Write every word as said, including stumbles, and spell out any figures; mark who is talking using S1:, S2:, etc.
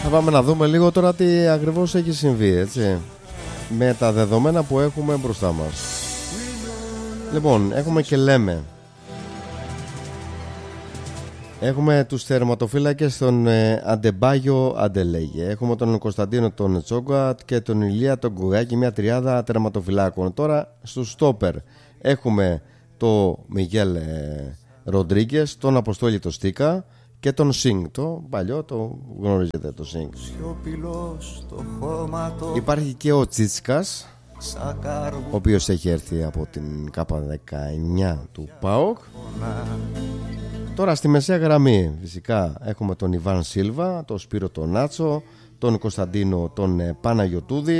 S1: Θα πάμε να δούμε λίγο τώρα τι ακριβώς έχει συμβεί, έτσι, με τα δεδομένα που έχουμε μπροστά μας. Λοιπόν, έχουμε και λέμε. Έχουμε τους τερματοφύλακες, τον ε, Αντεμπάγιο Αντελέγε. Έχουμε τον Κωνσταντίνο τον Τσόγκατ και τον Ηλία τον Κουγάκη, μια τριάδα τερματοφυλάκων. Τώρα στους στόπερ έχουμε το Μιγέλ ε, Ροντρίγκες, τον Αποστόλη το Στίκα και τον Σινγκ. Το παλιό το γνωρίζετε, το Σινγκ. Υπάρχει και ο Τσίτσκας, ο οποίος έχει έρθει από την ΚΑΠΑ δεκαεννιά του ΠΑΟΚ. Τώρα στη μεσαία γραμμή φυσικά έχουμε τον Ιβάν Σίλβα, τον Σπύρο τον Νάτσο, τον Κωνσταντίνο τον Παναγιωτούδη,